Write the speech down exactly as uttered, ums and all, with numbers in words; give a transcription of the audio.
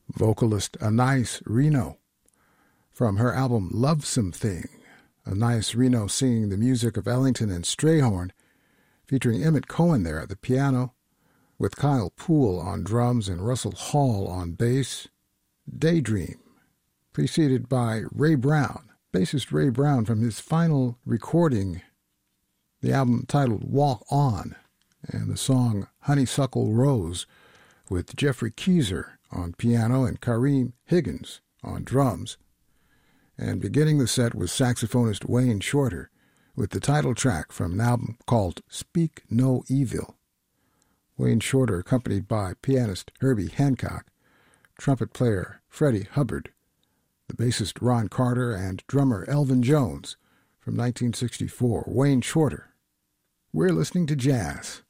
vocalist Anais Reno. From her album Lovesome Thing, Anais Reno singing the music of Ellington and Strayhorn, featuring Emmett Cohen there at the piano, with Kyle Poole on drums and Russell Hall on bass. Daydream, preceded by Ray Brown, bassist Ray Brown from his final recording, the album titled Walk On, and the song Honeysuckle Rose, with Jeffrey Keezer on piano and Kareem Higgins on drums. And beginning the set was saxophonist Wayne Shorter, with the title track from an album called Speak No Evil. Wayne Shorter accompanied by pianist Herbie Hancock, trumpet player Freddie Hubbard, the bassist Ron Carter, and drummer Elvin Jones from nineteen sixty-four. Wayne Shorter. We're listening to jazz